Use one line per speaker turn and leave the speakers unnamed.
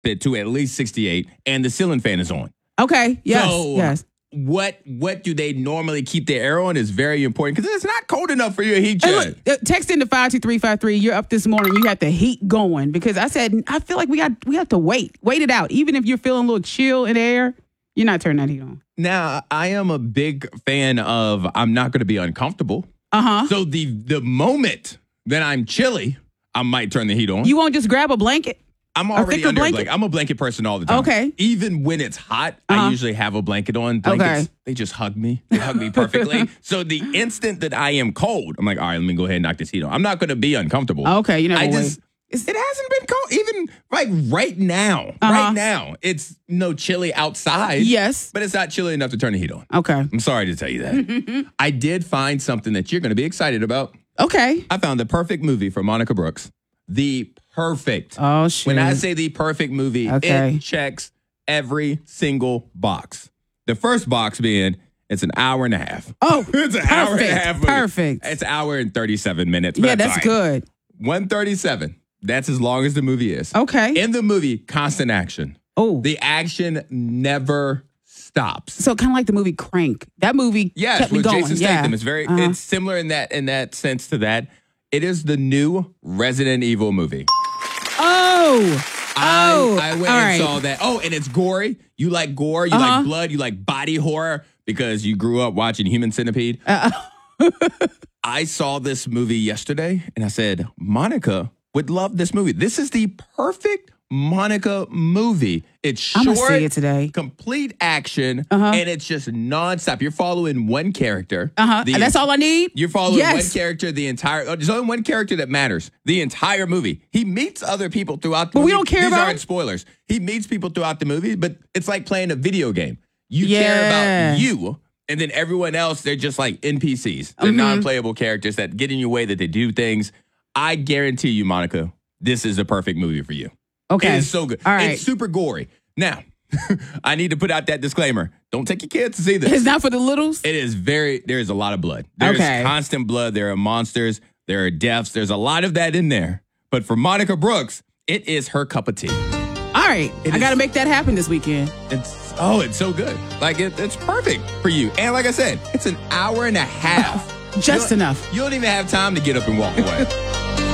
it to at least 68, and the ceiling fan is on.
Okay. Yes.
So,
yes.
What do they normally keep the air on is very important because it's not cold enough for your heat jet.
Hey, look, text into 52353. You're up this morning. You have the heat going because I feel like we have to wait it out. Even if you're feeling a little chill in the air, you're not turning that heat on.
Now, I am a big fan of I'm not going to be uncomfortable. So the moment that I'm chilly, I might turn the heat on.
You won't just grab a blanket?
I'm already under a blanket. I'm a blanket person all the time.
Okay.
Even when it's hot, I usually have a blanket on. Blankets, they just hug me. They hug me perfectly. So the instant that I am cold, I'm like, all right, let me go ahead and knock this heat on. I'm not going to be uncomfortable.
Okay, you never wait.
It hasn't been cold. Even like right now. Right now, it's chilly outside.
Yes.
But it's not chilly enough to turn the heat on.
Okay.
I'm sorry to tell you that. I did find something that you're going to be excited about.
Okay.
I found the perfect movie for Monica Brooks. The perfect.
Oh, shit.
When I say the perfect movie, it checks every single box. The first box being it's an hour and a half.
Oh,
it's an hour and a half movie.
Perfect.
It's an hour and 37 minutes.
Yeah, that's good.
137. That's as long as the movie is.
Okay.
In the movie, constant action.
Oh.
The action never stops.
So kind of like the movie Crank. That movie kept me
with
going.
Jason Statham. It's very it's similar in that sense to that. It is the new Resident Evil movie. I went and saw that. Oh, and it's gory. You like gore. You like blood. You like body horror because you grew up watching Human Centipede. I saw this movie yesterday and I said, Monica would love this movie. This is the perfect Monica movie. It's short,
I'm gonna see it today.
Complete action, and it's just nonstop. You're following one character.
That's all I need?
You're following one character the entire... there's only one character that matters the entire movie. He meets other people throughout the movie.
But we don't care
These
about...
aren't spoilers. He meets people throughout the movie, but it's like playing a video game. You care about you, and then everyone else, they're just like NPCs. They're non-playable characters that get in your way, that they do things. I guarantee you, Monica, this is the perfect movie for you.
Okay.
It is so good.
All right.
It's super gory. Now, I need to put out that disclaimer. Don't take your kids to see this.
It's not for the littles?
It is there's a lot of blood. There's constant blood. There are monsters. There are deaths. There's a lot of that in there. But for Monica Brooks, it is her cup of tea.
All right. I got to make that happen this weekend.
It's so good. Like, it's perfect for you. And like I said, it's an hour and a half.
Just enough.
You don't even have time to get up and walk away.